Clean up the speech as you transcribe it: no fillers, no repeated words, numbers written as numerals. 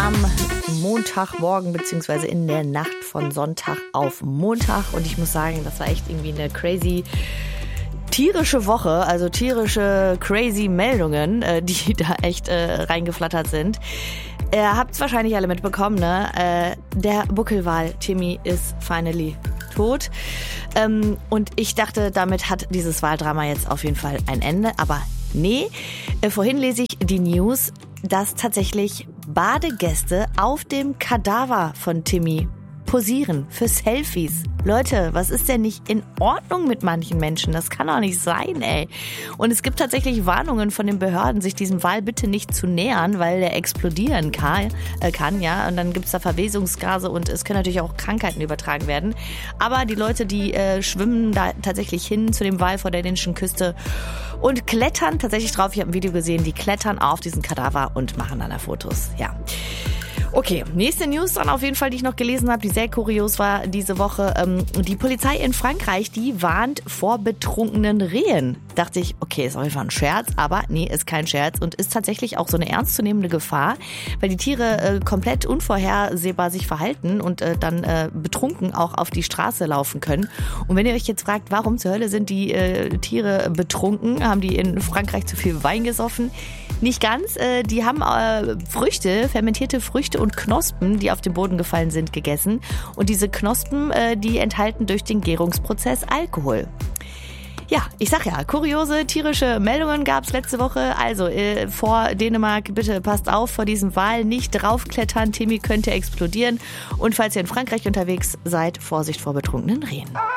am Montagmorgen beziehungsweise in der Nacht von Sonntag auf Montag. Und ich muss sagen, das war echt irgendwie eine crazy tierische Woche, also tierische crazy Meldungen, die da echt reingeflattert sind. Ihr habt es wahrscheinlich alle mitbekommen, ne? Der Buckelwal Timmy ist finally tot. Und ich dachte, damit hat dieses Waldrama jetzt auf jeden Fall ein Ende. Aber nee, vorhin lese ich die News, dass tatsächlich Badegäste auf dem Kadaver von Timmy posieren für Selfies. Leute, was ist denn nicht in Ordnung mit manchen Menschen? Das kann doch nicht sein, ey. Und es gibt tatsächlich Warnungen von den Behörden, sich diesem Wal bitte nicht zu nähern, weil der explodieren kann, ja. Und dann gibt's da Verwesungsgase und es können natürlich auch Krankheiten übertragen werden. Aber die Leute, die schwimmen da tatsächlich hin zu dem Wal vor der dänischen Küste und klettern tatsächlich drauf. Ich habe ein Video gesehen, die klettern auf diesen Kadaver und machen dann da Fotos, ja. Okay, nächste News dann auf jeden Fall, die ich noch gelesen habe, die sehr kurios war diese Woche. Die Polizei in Frankreich, die warnt vor betrunkenen Rehen. Dachte ich, okay, ist auf jeden Fall ein Scherz, aber nee, ist kein Scherz und ist tatsächlich auch so eine ernstzunehmende Gefahr, weil die Tiere komplett unvorhersehbar sich verhalten und dann betrunken auch auf die Straße laufen können. Und wenn ihr euch jetzt fragt, warum zur Hölle sind die Tiere betrunken, haben die in Frankreich zu viel Wein gesoffen? Nicht ganz, die haben Früchte, fermentierte Früchte und Knospen, die auf den Boden gefallen sind, gegessen. Und diese Knospen, die enthalten durch den Gärungsprozess Alkohol. Ja, ich sag ja, kuriose tierische Meldungen gab's letzte Woche. Also vor Dänemark, bitte passt auf vor diesem Wal, nicht draufklettern, Timmy könnte explodieren. Und falls ihr in Frankreich unterwegs seid, Vorsicht vor betrunkenen Rehen.